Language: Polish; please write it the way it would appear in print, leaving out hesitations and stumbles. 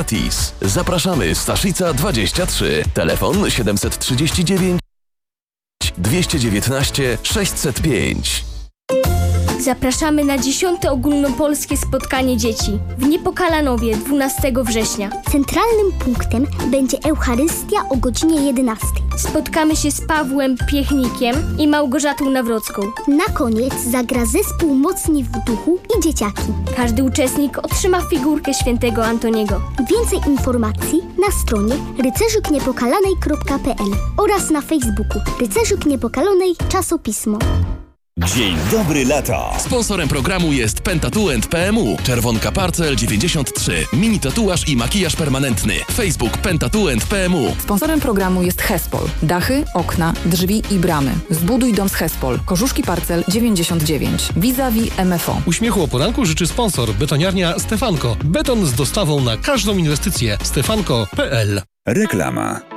gratis. Zapraszamy, Staszica 23. Telefon 739 219 605. Zapraszamy na 10. ogólnopolskie spotkanie dzieci w Niepokalanowie 12 września. Centralnym punktem będzie Eucharystia o godzinie 11. Spotkamy się z Pawłem Piechnikiem i Małgorzatą Nawrocką. Na koniec zagra zespół Mocni w duchu i dzieciaki. Każdy uczestnik otrzyma figurkę świętego Antoniego. Więcej informacji na stronie rycerzyk-niepokalanej.pl oraz na Facebooku Rycerzyk Niepokalanej Czasopismo. Dzień dobry lata. Sponsorem programu jest Pentatu & PMU. Czerwonka Parcel 93. Mini tatuaż i makijaż permanentny. Facebook Pentatu & PMU. Sponsorem programu jest Hespol. Dachy, okna, drzwi i bramy. Zbuduj dom z Hespol. Korzuszki Parcel 99. Vis-a-vis MFO. Uśmiechu o poranku życzy sponsor. Betoniarnia Stefanko. Beton z dostawą na każdą inwestycję. Stefanko.pl. Reklama.